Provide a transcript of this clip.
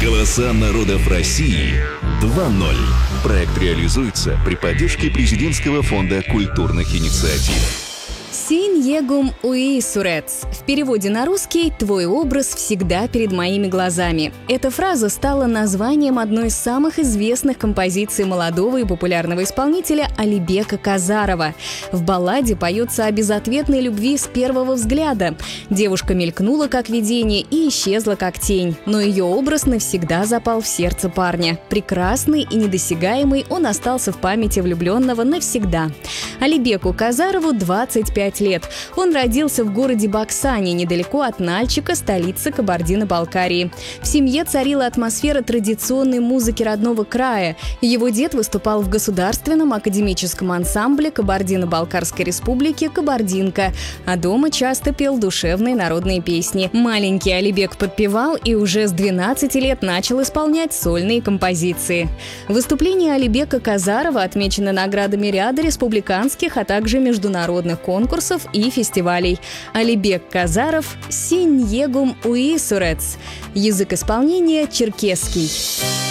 Голоса народов России 2.0. Проект реализуется при поддержке Президентского фонда культурных инициатив. Син егум уи сурец. В переводе на русский «Твой образ всегда перед моими глазами». Эта фраза стала названием одной из самых известных композиций молодого и популярного исполнителя Алибека Казарова. В балладе поется о безответной любви с первого взгляда. Девушка мелькнула как видение и исчезла как тень, но ее образ навсегда запал в сердце парня. Прекрасный и недосягаемый, он остался в памяти влюбленного навсегда. Алибеку Казарову 25 лет. Он родился в городе Баксане, недалеко от Нальчика, столицы Кабардино-Балкарии. В семье царила атмосфера традиционной музыки родного края. Его дед выступал в государственном академическом ансамбле Кабардино-Балкарской республики «Кабардинка», а дома часто пел душевные народные песни. Маленький Алибек подпевал и уже с 12 лет начал исполнять сольные композиции. Выступление Алибека Казарова отмечено наградами ряда республиканских, а также международных конкурсов и фестивалей. Алибек Казаров «Син егум уи сурец». Язык исполнения черкесский.